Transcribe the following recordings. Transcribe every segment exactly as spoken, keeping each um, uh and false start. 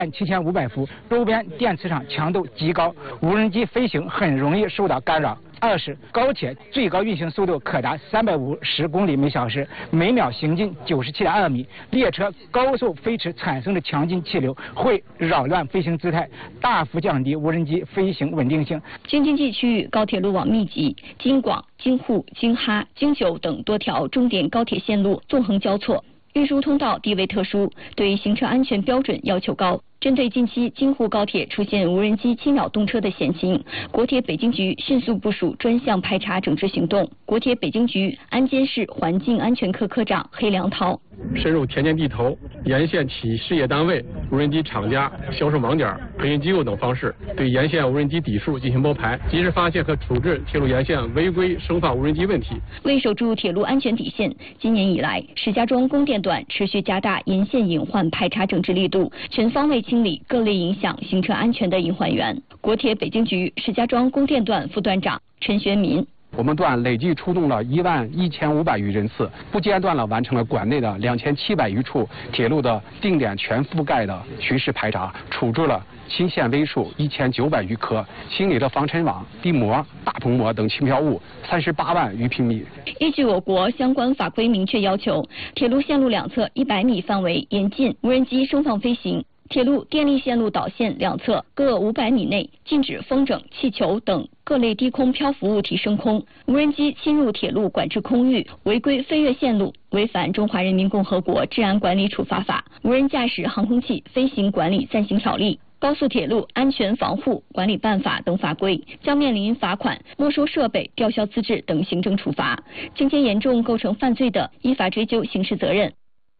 七千五百伏，周边电磁场强度极高，无人机飞行很容易受到干扰。二是高铁最高运行速度可达三百五十公里每小时，每秒行进九十七点二米。列车高速飞驰产生的强劲气流会扰乱飞行姿态，大幅降低无人机飞行稳定性。 京津冀区域高铁路网密集，京广、京沪、京哈、京九等多条重点高铁线路纵横交错，运输通道地位特殊，对行车安全标准要求高。针对近期京沪高铁出现无人机侵扰动车的险情，国铁北京局迅速部署专项排查整治行动。国铁北京局安监市环境安全科科长黑良涛： 深入田间地头、沿线企业事业单位、无人机厂家、销售网点、培训机构等方式，对沿线无人机底数进行摸排，及时发现和处置铁路沿线违规生放无人机问题。 为守住铁路安全底线，今年以来，石家庄供电段持续加大沿线隐患排查整治力度，全方位清理各类影响行车安全的隐患源。国铁北京局石家庄供电段副段长陈学民： 我们段累计出动了一万一千五百余人次，不间断了完成了管内的两千七百余处铁路的定点全覆盖的巡视排查，处置了轻线微树一千九百余颗，清理了防尘网、地膜、大棚膜等轻飘物三十八万余平米。 依据我国相关法规明确要求，铁路线路两侧一百米范围严禁无人机升放飞行。铁路电力线路导线两侧各五百米内禁止风筝、气球等各类低空漂浮物体升空。无人机侵入铁路管制空域，违规飞越线路，违反《中华人民共和国治安管理处罚法》《无人驾驶航空器飞行管理暂行条例》《高速铁路安全防护管理办法》等法规，将面临罚款、没收设备、吊销资质等行政处罚。情节严重构成犯罪的，依法追究刑事责任。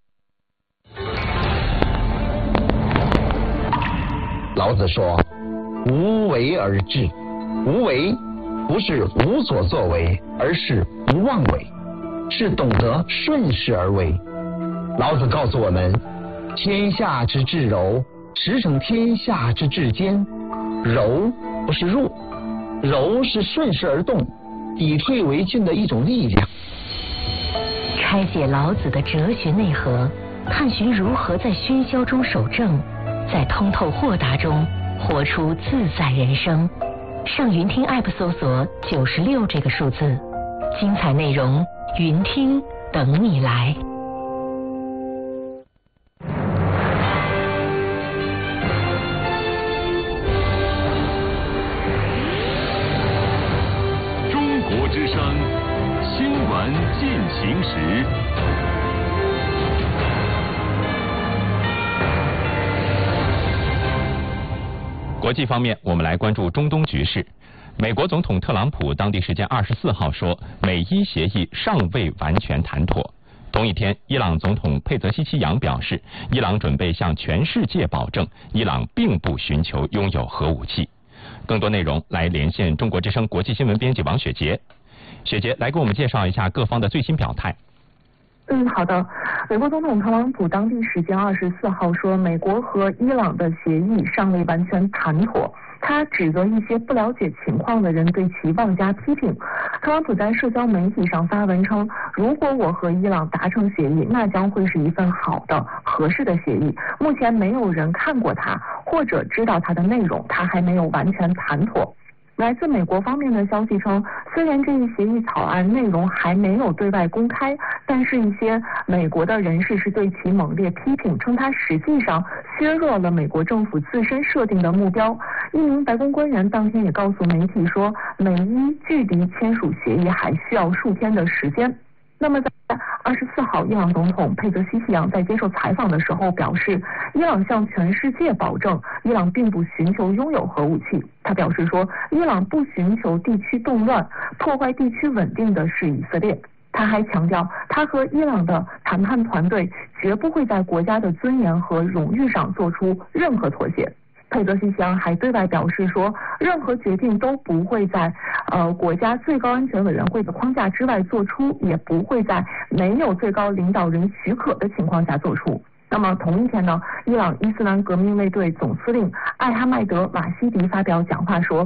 老子说：“无为而治。”无为不是无所作为，而是不妄为，是懂得顺势而为。老子告诉我们：天下之至柔，驰骋天下之至坚。柔不是弱，柔是顺势而动，以退为进的一种力量。 拆解老子的哲学内核，探寻如何在喧嚣中守正，在通透豁达中活出自在人生。上云听 App 搜索九十六这个数字，精彩内容云听等你来。 中国之声新闻进行时。国际方面，我们来关注中东局势。美国总统特朗普当地时间二十四号说，美伊协议尚未完全谈妥。同一天，伊朗总统佩泽西奇扬表示，伊朗准备向全世界保证，伊朗并不寻求拥有核武器。更多内容来连线中国之声国际新闻编辑王雪杰。雪杰来给我们介绍一下各方的最新表态。 嗯，好的。美国总统特朗普当地时间二十四号说，美国和伊朗的协议尚未完全谈妥。他指责一些不了解情况的人对其妄加批评。特朗普在社交媒体上发文称，如果我和伊朗达成协议，那将会是一份好的、合适的协议。目前没有人看过它，或者知道它的内容，它还没有完全谈妥。来自美国方面的消息称，虽然这一协议草案内容还没有对外公开，但是一些美国的人士是对其猛烈批评，称它实际上削弱了美国政府自身设定的目标。一名白宫官员当天也告诉媒体说，美伊距离签署协议还需要数天的时间。那么在二十四号，伊朗总统佩泽西奇扬在接受采访的时候表示，伊朗向全世界保证，伊朗并不寻求拥有核武器。他表示说，伊朗不寻求地区动乱，破坏地区稳定的是以色列。他还强调，他和伊朗的谈判团队绝不会在国家的尊严和荣誉上做出任何妥协。佩泽西奇扬还对外表示说，任何决定都不会在呃国家最高安全委员会的框架之外做出，也不会在没有最高领导人许可的情况下做出。那么同一天呢，伊朗伊斯兰革命卫队总司令艾哈迈德·瓦西迪发表讲话说，伊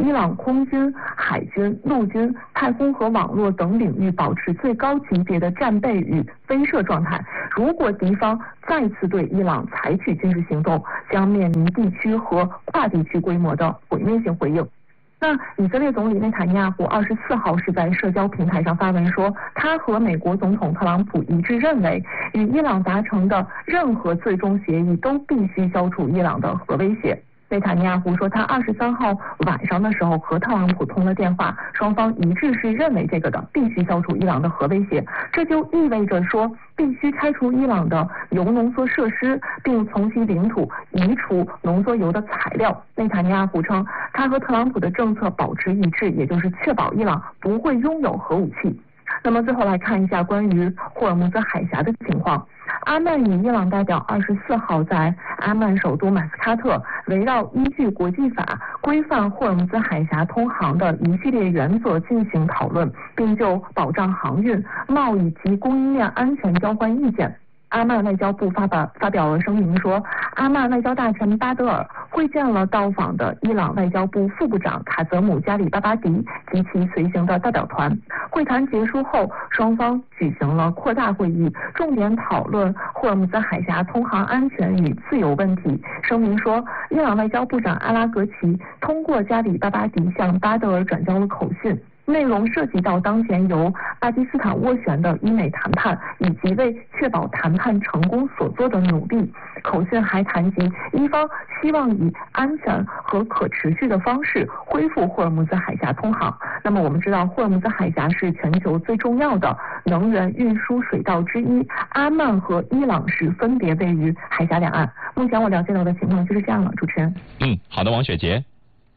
伊朗空军、海军、陆军、太空和网络等领域保持最高级别的战备与威慑状态。如果敌方再次对伊朗采取军事行动，将面临地区和跨地区规模的毁灭性回应。那以色列总理内塔尼亚胡二十四号是在社交平台上发文说，他和美国总统特朗普一致认为，与伊朗达成的任何最终协议都必须消除伊朗的核威胁。内塔尼亚胡说，他二十三号晚上的时候和特朗普通了电话，双方一致是认为这个的，必须消除伊朗的核威胁。这就意味着说，必须拆除伊朗的铀浓缩设施，并从其领土移除浓缩铀的材料。内塔尼亚胡称，他和特朗普的政策保持一致，也就是确保伊朗不会拥有核武器。那么最后来看一下关于霍尔木兹海峡的情况。阿曼与伊朗代表二十四号在阿曼首都马斯喀特围绕依据国际法规范霍尔木兹海峡通航的一系列原则进行讨论，并就保障航运、贸易及供应链安全交换意见。阿曼外交部发表发表了声明说，阿曼外交大臣巴德尔会见了到访的伊朗外交部副部长卡泽姆加里巴巴迪及其随行的代表团。会谈结束后，双方举行了扩大会议，重点讨论霍尔木兹海峡通航安全与自由问题。声明说，伊朗外交部长阿拉格齐通过加里巴巴迪向巴德尔转交了口讯，内容涉及到当前由巴基斯坦斡旋的伊美谈判，以及为确保谈判成功所做的努力。口讯还谈及伊方希望以安全和可持续的方式恢复霍尔木兹海峡通航。那么我们知道，霍尔木兹海峡是全球最重要的能源运输水道之一，阿曼和伊朗是分别位于海峡两岸。目前我了解到的情况就是这样了，主持人。 嗯，好的，王雪杰。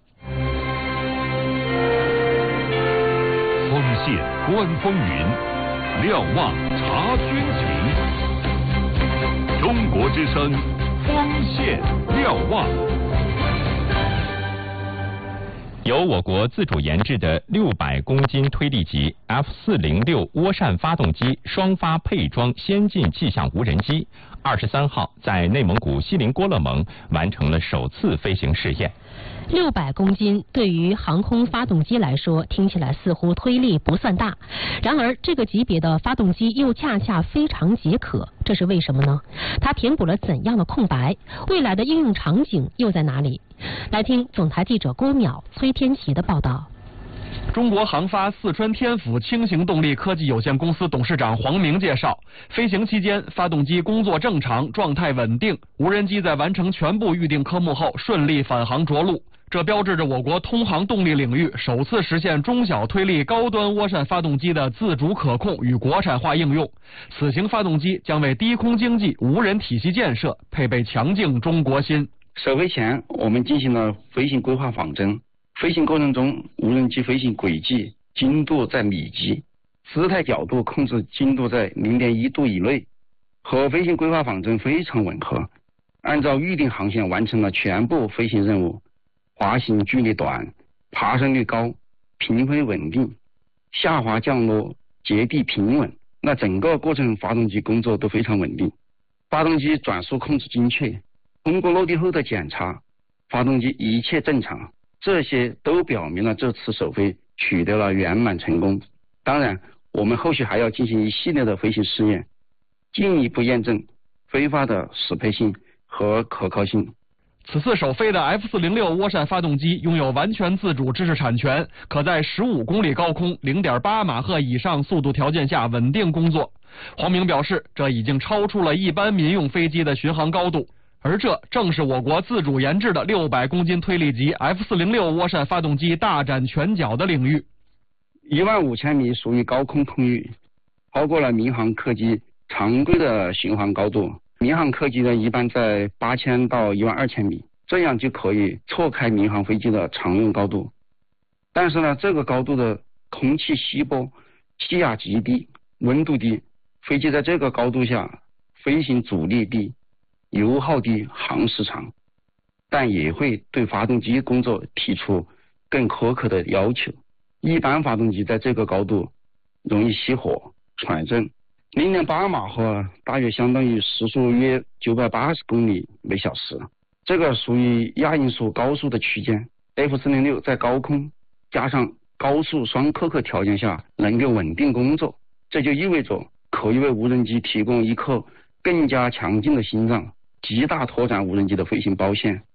锋线观风云，瞭望察军情。中国之声，锋线瞭望。 由我国自主研制的六百公斤推力级 F 四零六涡扇发动机双发配装先进气象无人机，二十三号在内蒙古锡林郭勒盟完成了首次飞行试验。 六百公斤对于航空发动机来说，听起来似乎推力不算大，然而这个级别的发动机又恰恰非常解渴，这是为什么呢？它填补了怎样的空白？未来的应用场景又在哪里？来听总台记者郭淼、崔天琪的报道。 中国航发四川天府轻型动力科技有限公司董事长黄明介绍，飞行期间发动机工作正常，状态稳定，无人机在完成全部预定科目后顺利返航着陆。这标志着我国通航动力领域首次实现中小推力高端涡扇发动机的自主可控与国产化应用。此型发动机将为低空经济无人体系建设配备强劲中国心。 首飞前，我们进行了飞行规划仿真。飞行过程中，无人机飞行轨迹精度在米级，姿态角度控制精度在 零点一 度以内，和飞行规划仿真非常吻合。按照预定航线完成了全部飞行任务，滑行距离短，爬升率高，平飞稳定，下滑降落接地平稳。那整个过程发动机工作都非常稳定，发动机转速控制精确，通过落地后的检查，发动机一切正常。这些都表明了这次首飞取得了圆满成功。当然，我们后续还要进行一系列的飞行试验，进一步验证飞发的适配性和可靠性。 此次首飞的 F 四零六涡扇发动机拥有完全自主知识产权，可在十五公里高空 零点八马赫以上速度条件下稳定工作。黄明表示，这已经超出了一般民用飞机的巡航高度。而这正是我国自主研制的六百公斤推力级 F 四零六涡扇发动机大展拳脚的领域。 一万五千米属于高空空域，超过了民航客机常规的巡航高度。民航客机呢，一般在八千到一万二千米，这样就可以错开民航飞机的常用高度。但是呢，这个高度的空气稀薄，气压极低，温度低，飞机在这个高度下飞行阻力低，油耗低，航时长，但也会对发动机工作提出更苛刻的要求。一般发动机在这个高度容易熄火、喘震， 零点八马赫大约相当于时速约九百八十公里每小时，这个属于亚音速高速的区间。 F 四零六在高空加上高速双苛刻条件下能够稳定工作，这就意味着可以为无人机提供一颗更加强劲的心脏，极大拓展无人机的飞行包线。